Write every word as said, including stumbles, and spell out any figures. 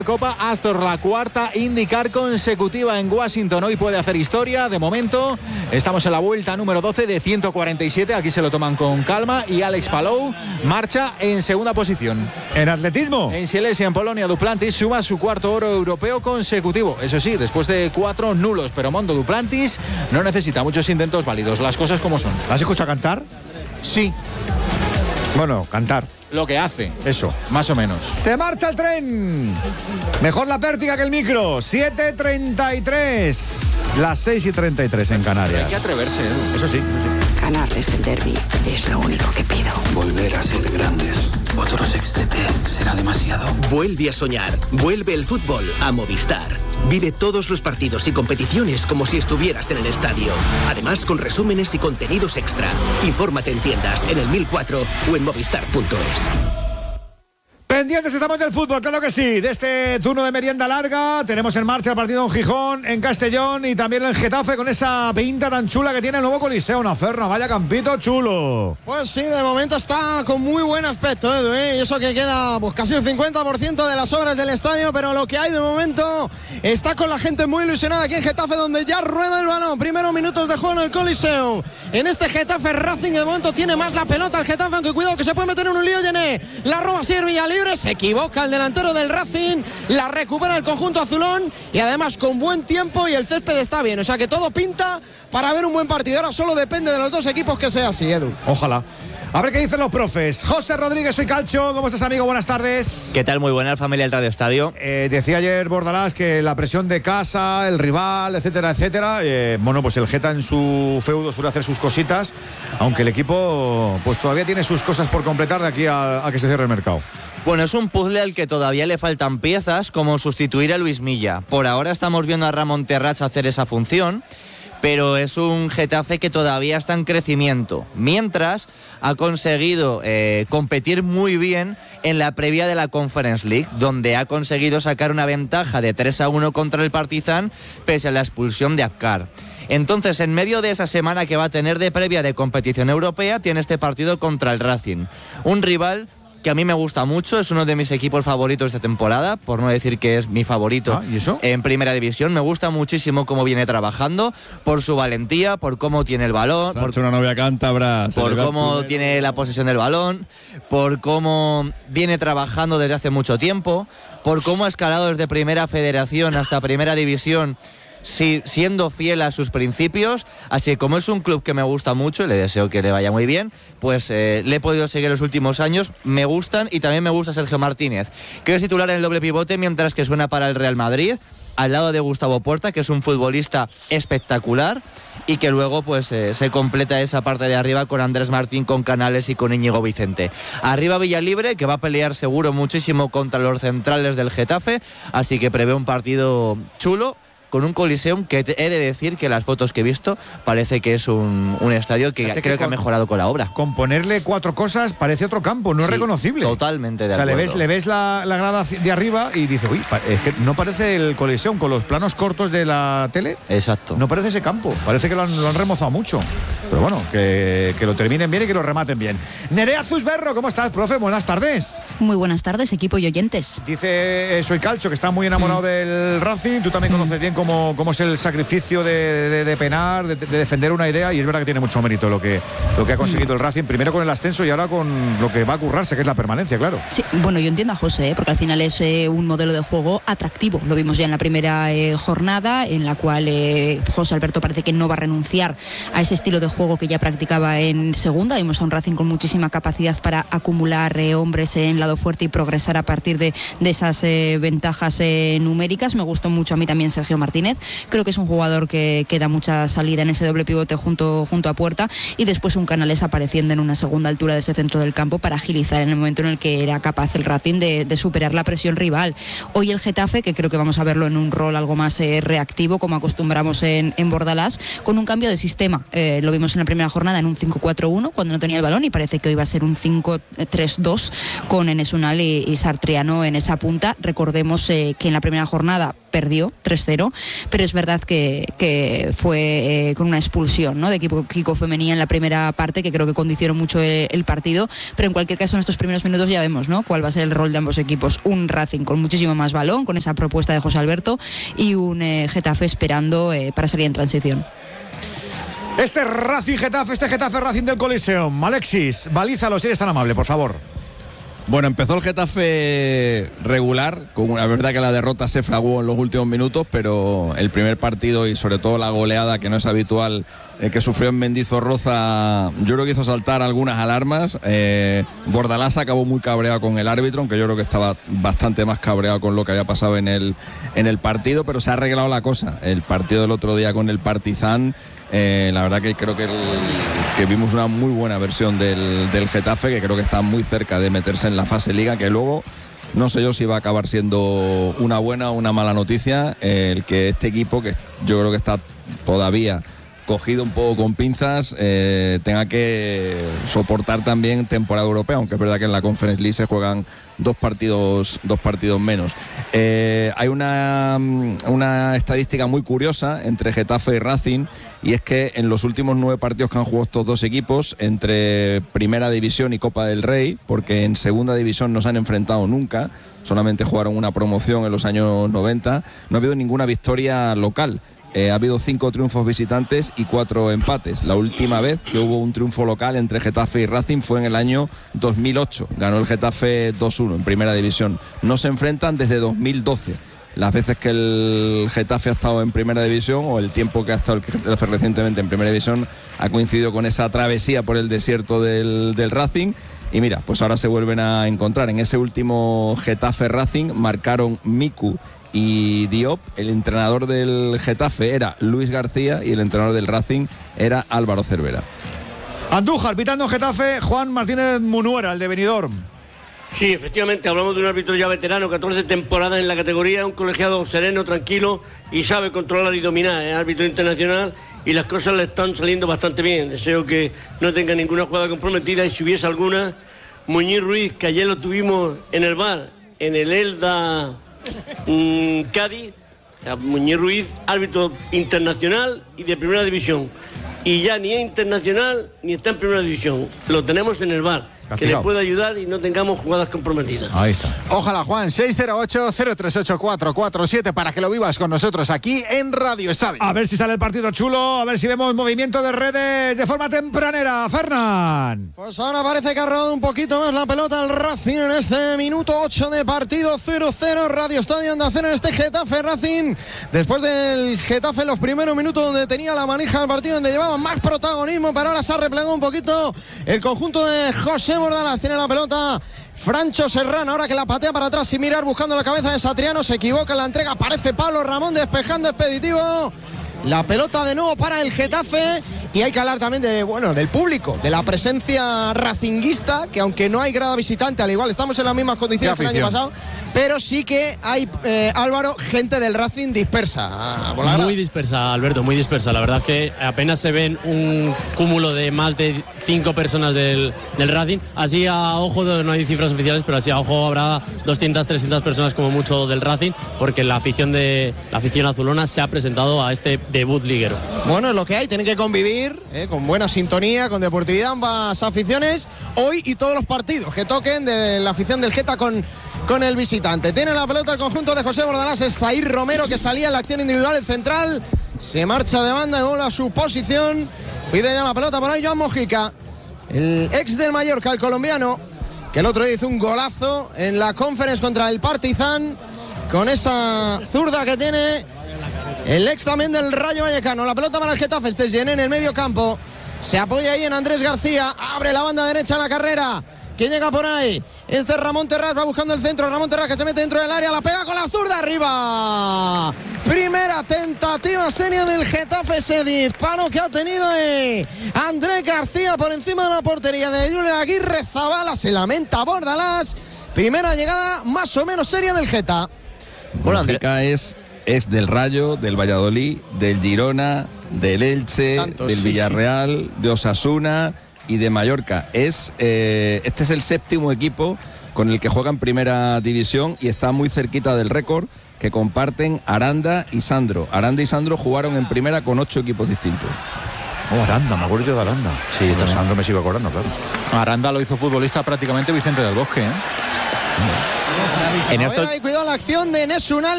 Copa Astor, la cuarta IndyCar consecutiva en Washington. Hoy puede hacer historia. De momento estamos en la vuelta número doce de ciento cuarenta y siete. Aquí se lo toman con calma y Alex Palou marcha en segunda posición. En atletismo, en Silesia, en Polonia, Duplantis suma su cuarto oro europeo consecutivo. Eso sí, después de cuatro nulos, pero Mondo Duplantis no necesita muchos intentos válidos. Las cosas como son. ¿Has escuchado cantar? Sí. Bueno, cantar. Lo que hace. Eso. Más o menos. Se marcha el tren. Mejor la pértiga que el micro. siete treinta y tres. Las seis y treinta y tres en Canarias. Hay que atreverse, ¿eh? Eso sí, eso sí. Ganarles el derbi es lo único que pido. Volver a ser grandes. Otro sextete será demasiado. Vuelve a soñar. Vuelve el fútbol a Movistar. Vive todos los partidos y competiciones como si estuvieras en el estadio. Además, con resúmenes y contenidos extra. Infórmate en tiendas, en el mil cuatro o en movistar punto es. Pendientes estamos del fútbol, claro que sí. De este turno de merienda larga tenemos en marcha el partido en Gijón, en Castellón y también en Getafe, con esa pinta tan chula que tiene el nuevo Coliseo. Una ferna, vaya campito chulo. Pues sí, de momento está con muy buen aspecto, Edu, ¿eh? Y eso que queda pues casi el cincuenta por ciento de las obras del estadio, pero lo que hay de momento está con la gente muy ilusionada aquí en Getafe, donde ya rueda el balón. Primeros minutos de juego en el Coliseo. En este Getafe Racing, de momento tiene más la pelota el Getafe, aunque cuidado que se puede meter en un lío. Llené la roba Siervilla libre. Se equivoca el delantero del Racing, la recupera el conjunto azulón y además con buen tiempo y el césped está bien, o sea que todo pinta para ver un buen partido. Ahora solo depende de los dos equipos que sea así, Edu. Ojalá. A ver qué dicen los profes. José Rodríguez, soy Calcho. ¿Cómo estás, amigo? Buenas tardes. ¿Qué tal? Muy buena familia del Radio Estadio. Eh, decía ayer Bordalás que la presión de casa, el rival, etcétera, etcétera. Eh, bueno, pues el Geta en su feudo suele hacer sus cositas, aunque el equipo pues todavía tiene sus cosas por completar de aquí a, a que se cierre el mercado. Bueno, es un puzzle al que todavía le faltan piezas, como sustituir a Luis Milla. Por ahora estamos viendo a Ramón Terrats hacer esa función, pero es un Getafe que todavía está en crecimiento, mientras ha conseguido eh, competir muy bien en la previa de la Conference League, donde ha conseguido sacar una ventaja de tres a uno contra el Partizan, pese a la expulsión de Abkar. Entonces, en medio de esa semana que va a tener de previa de competición europea, tiene este partido contra el Racing, un rival que a mí me gusta mucho, es uno de mis equipos favoritos de temporada, por no decir que es mi favorito. Ah, ¿y eso? En primera división. Me gusta muchísimo cómo viene trabajando, por su valentía, por cómo tiene el balón, por una novia cántabra, por cómo tiene la posesión del balón, por cómo viene trabajando desde hace mucho tiempo, por cómo ha escalado desde primera federación hasta primera división, sí, siendo fiel a sus principios. Así que como es un club que me gusta mucho y le deseo que le vaya muy bien, pues eh, le he podido seguir los últimos años, me gustan, y también me gusta Sergio Martínez, que es titular en el doble pivote, mientras que suena para el Real Madrid, al lado de Gustavo Puerta, que es un futbolista espectacular, y que luego pues eh, se completa esa parte de arriba con Andrés Martín, con Canales y con Íñigo Vicente. Arriba Villalibre, que va a pelear seguro muchísimo contra los centrales del Getafe, así que prevé un partido chulo, con un Coliseum que he de decir que las fotos que he visto parece que es un, un estadio que Fíjate creo que que ha con, mejorado con la obra. Con ponerle cuatro cosas parece otro campo, no Sí, es reconocible. Totalmente de o sea, acuerdo. le ves, le ves la, la grada de arriba y dices, uy, es que no parece el Coliseum con los planos cortos de la tele. Exacto. No parece ese campo, parece que lo han, lo han remozado mucho. Pero bueno, que, que lo terminen bien y que lo rematen bien. Nerea Zusberro, ¿cómo estás, profe? Buenas tardes. Muy buenas tardes, equipo y oyentes. Dice eh, Soy Calcho, que está muy enamorado mm. del Racing. Tú también conoces mm. bien cómo, cómo es el sacrificio de, de, de penar, de, de defender una idea, y es verdad que tiene mucho mérito lo que, lo que ha conseguido el Racing, primero con el ascenso y ahora con lo que va a currarse, que es la permanencia, claro. Sí, bueno, yo entiendo a José, ¿eh? porque al final es eh, un modelo de juego atractivo. Lo vimos ya en la primera eh, jornada, en la cual eh, José Alberto parece que no va a renunciar a ese estilo de juego que ya practicaba en segunda. Vimos a un Racing con muchísima capacidad para acumular eh, hombres en lado fuerte y progresar a partir de, de esas eh, ventajas eh, numéricas. Me gustó mucho a mí también Sergio Martínez. Creo que es un jugador que, que da mucha salida en ese doble pivote junto, junto a Puerta, y después un Canales apareciendo en una segunda altura de ese centro del campo para agilizar en el momento en el que era capaz el Racing de, de superar la presión rival. Hoy el Getafe, que creo que vamos a verlo en un rol algo más eh, reactivo, como acostumbramos en, en Bordalás, con un cambio de sistema. Eh, lo vimos en la primera jornada en un cinco cuatro uno cuando no tenía el balón, y parece que hoy va a ser un cinco tres dos con Enes Unal y, y Sartriano en esa punta. Recordemos eh, que en la primera jornada perdió tres cero, pero es verdad que, que fue eh, con una expulsión, ¿no?, de equipo Kiko Femenía en la primera parte, que creo que condicionó mucho el, el partido, pero en cualquier caso en estos primeros minutos ya vemos, ¿no?, cuál va a ser el rol de ambos equipos. Un Racing con muchísimo más balón, con esa propuesta de José Alberto, y un eh, Getafe esperando eh, para salir en transición. Este Racing Getafe, este Getafe Racing del Coliseum. Alexis, balízalo si eres tan amable, por favor. Bueno, empezó el Getafe regular, con una verdad que la derrota se fraguó en los últimos minutos, pero el primer partido y sobre todo la goleada, que no es habitual, eh, que sufrió en Mendizorroza, yo creo que hizo saltar algunas alarmas. eh, Bordalás acabó muy cabreado con el árbitro, aunque yo creo que estaba bastante más cabreado con lo que había pasado en el, en el partido, pero se ha arreglado la cosa. El partido del otro día con el Partizan, Eh, la verdad que creo que, el, que vimos una muy buena versión del, del Getafe, que creo que está muy cerca de meterse en la fase Liga, que luego no sé yo si va a acabar siendo una buena o una mala noticia eh, el que este equipo, que yo creo que está todavía cogido un poco con pinzas, eh, tenga que soportar también temporada europea, aunque es verdad que en la Conference League se juegan dos partidos dos partidos menos. Eh, hay una, una estadística muy curiosa entre Getafe y Racing, y es que en los últimos nueve partidos que han jugado estos dos equipos, entre Primera División y Copa del Rey, porque en Segunda División no se han enfrentado nunca, solamente jugaron una promoción en los años noventa, no ha habido ninguna victoria local. Eh, ha habido cinco triunfos visitantes y cuatro empates. La última vez que hubo un triunfo local entre Getafe y Racing fue en el año dos mil ocho. Ganó el Getafe dos uno en Primera División. No se enfrentan desde dos mil doce. Las veces que el Getafe ha estado en Primera División, o el tiempo que ha estado el Getafe recientemente en Primera División, ha coincidido con esa travesía por el desierto del, del Racing. Y mira, pues ahora se vuelven a encontrar. En ese último Getafe Racing marcaron Miku y Diop. El entrenador del Getafe era Luis García y el entrenador del Racing era Álvaro Cervera. Andújar, pitando Getafe, Juan Martínez Munuera, el de Benidorm. Sí, efectivamente, hablamos de un árbitro ya veterano, catorce temporadas en la categoría, un colegiado sereno, tranquilo y sabe controlar y dominar. Es árbitro internacional y las cosas le están saliendo bastante bien. Deseo que no tenga ninguna jugada comprometida, y si hubiese alguna, Muñiz Ruiz, que ayer lo tuvimos en el bar, en el Elda mm, Cádiz, Muñiz Ruiz, árbitro internacional y de Primera División. Y ya ni es internacional ni está en Primera División. Lo tenemos en el bar. Que le pueda ayudar y no tengamos jugadas comprometidas. Ahí está. Ojalá, Juan. seis cero ocho, cero tres ocho, cuatro cuatro siete para que lo vivas con nosotros aquí en Radio Estadio. A ver si sale el partido chulo, a ver si vemos movimiento de redes de forma tempranera. Fernán. Pues ahora parece que ha rodado un poquito más la pelota el Racing en este minuto ocho de partido. Cero cero, Radio Estadio Onda Cero en este Getafe Racing. Después del Getafe en los primeros minutos, donde tenía la manija del partido, donde llevaba más protagonismo, pero ahora se ha replegado un poquito el conjunto de José Bordalás. Tiene la pelota Francho Serrano, ahora que la patea para atrás sin mirar, buscando la cabeza de Satriano. Se equivoca en la entrega, aparece Pablo Ramón despejando expeditivo. La pelota de nuevo para el Getafe. Y hay que hablar también de, bueno, del público, de la presencia racinguista, que aunque no hay grada visitante, al igual estamos en las mismas condiciones que el año pasado, pero sí que hay, eh, Álvaro, gente del Racing dispersa. Muy dispersa, Alberto, muy dispersa. La verdad es que apenas se ven un cúmulo de más de cinco personas del, del Racing. Así a ojo, no hay cifras oficiales, pero así a ojo habrá doscientas, trescientas personas como mucho del Racing, porque la afición de la afición azulona se ha presentado a este debut liguero. Bueno, es lo que hay, tienen que convivir eh, con buena sintonía, con deportividad, ambas aficiones, hoy y todos los partidos que toquen de la afición del Geta con, con el visitante. Tiene la pelota el conjunto de José Bordalás, es Zair Romero, que salía en la acción individual, el central, se marcha de banda y vuelve a su posición, pide ya la pelota por ahí Joan Mojica, el ex del Mallorca, el colombiano, que el otro día hizo un golazo en la Conference contra el Partizan, con esa zurda que tiene el ex también del Rayo Vallecano. La pelota para el Getafe, este es Gené en el medio campo, se apoya ahí en Andrés García, abre la banda derecha en la carrera, que llega por ahí, este es Ramón Terrás, va buscando el centro, Ramón Terrás que se mete dentro del área, la pega con la zurda arriba, primera tentativa seria del Getafe, ese disparo que ha tenido eh, Andrés García por encima de la portería de Julen Aguirre Zabala, se lamenta Bordalás, primera llegada más o menos seria del Geta. Bueno, Andrea es es del Rayo, del Valladolid, del Girona, del Elche, Tanto, del sí, Villarreal, sí. de Osasuna y de Mallorca. Es, eh, este es el séptimo equipo con el que juega en primera división y está muy cerquita del récord que comparten Aranda y Sandro. Aranda y Sandro jugaron en primera con ocho equipos distintos. Oh, Aranda, me acuerdo yo de Aranda. Sí, de Sandro me sigo acordando, claro. Aranda lo hizo futbolista prácticamente Vicente del Bosque, ¿eh? En esto... Cuidado la acción de Nesunal.